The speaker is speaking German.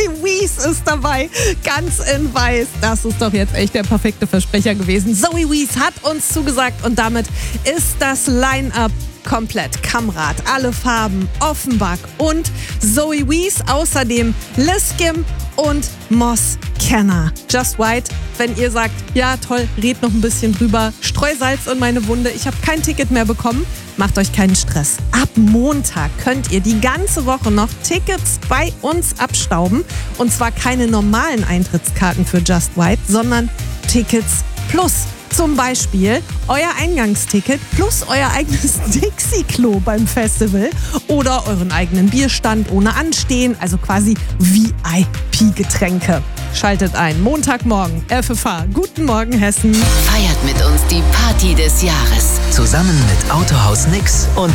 Zoe Wees ist dabei, ganz in weiß. Das ist doch jetzt echt der perfekte Versprecher gewesen. Zoe Wees hat uns zugesagt und damit ist das Line-Up komplett. Kamrat, alle Farben, Offenbach und Zoe Wees. Außerdem Liz Kim und Moss Kenner. Just White, wenn ihr sagt, ja toll, red noch ein bisschen drüber, Streusalz in meine Wunde, ich habe kein Ticket mehr bekommen, macht euch keinen Stress. Ab Montag könnt ihr die ganze Woche noch Tickets bei uns abstauben. Und zwar keine normalen Eintrittskarten für Just White, sondern Tickets plus. Zum Beispiel euer Eingangsticket plus euer eigenes Dixie-Klo beim Festival oder euren eigenen Bierstand ohne Anstehen, also quasi VIP-Getränke. Schaltet ein, Montagmorgen, FFH. Guten Morgen, Hessen. Feiert mit uns die Party des Jahres. Zusammen mit Autohaus Nix und